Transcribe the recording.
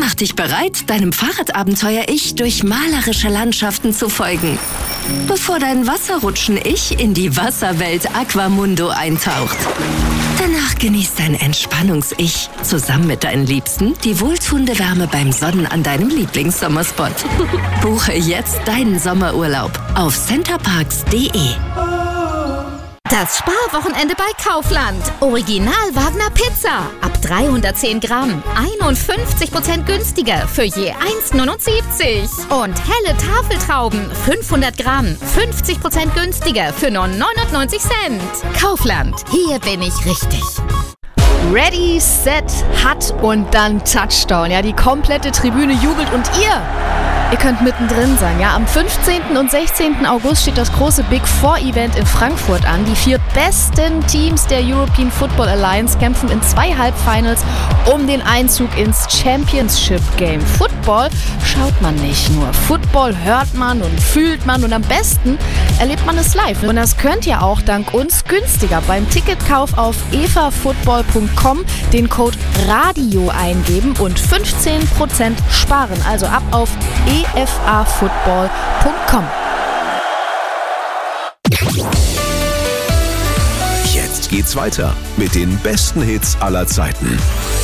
Mach dich bereit, deinem Fahrradabenteuer-Ich durch malerische Landschaften zu folgen, bevor dein Wasserrutschen-Ich in die Wasserwelt Aquamundo eintaucht. Danach genießt dein Entspannungs-Ich zusammen mit deinen Liebsten die wohltuende Wärme beim Sonnen an deinem Lieblingssommerspot. Buche jetzt deinen Sommerurlaub auf centerparks.de. Das Sparwochenende bei Kaufland. Original Wagner Pizza. Ab 310 Gramm. 51% günstiger für je 1,79. Und helle Tafeltrauben. 500 Gramm. 50% günstiger für nur 99 Cent. Kaufland. Hier bin ich richtig. Ready, set, hat und dann Touchdown. Ja, die komplette Tribüne jubelt und ihr könnt mittendrin sein. Ja, am 15. und 16. August steht das große Big Four Event in Frankfurt an. Die 4 besten Teams der European Football Alliance kämpfen in 2 Halbfinals um den Einzug ins Championship Game. Football schaut man nicht nur. Football hört man und fühlt man und am besten erlebt man es live. Und das könnt ihr auch dank uns günstiger beim Ticketkauf auf efafootball.com den Code RADIO eingeben und 15% sparen. Also ab auf efafootball.com. Jetzt geht's weiter mit den besten Hits aller Zeiten.